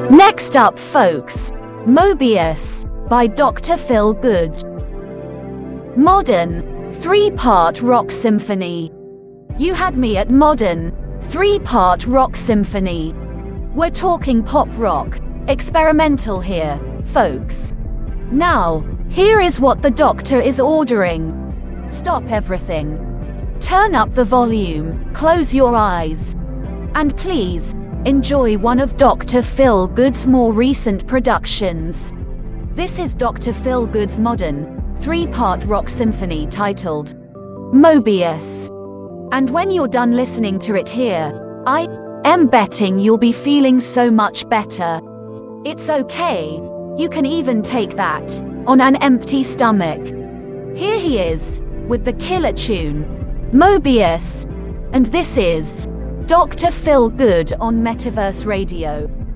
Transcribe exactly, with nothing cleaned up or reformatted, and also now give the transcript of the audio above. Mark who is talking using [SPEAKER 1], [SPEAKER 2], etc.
[SPEAKER 1] Next up, folks, Mobius by Doctor Phil Good. Modern, three-part rock symphony. You had me at modern, three-part rock symphony. We're talking pop rock, experimental here, folks. Now, here is what the doctor is ordering. Stop everything. Turn up the volume, close your eyes, and please, enjoy one of Doctor Phil Good's more recent productions. This is Doctor Phil Good's modern, three-part rock symphony titled Mobius. And when you're done listening to it here, I am betting you'll be feeling so much better. It's okay, you can even take that on an empty stomach. Here he is, with the killer tune, Mobius. And this is Doctor Phil Good on Metaverse Radio.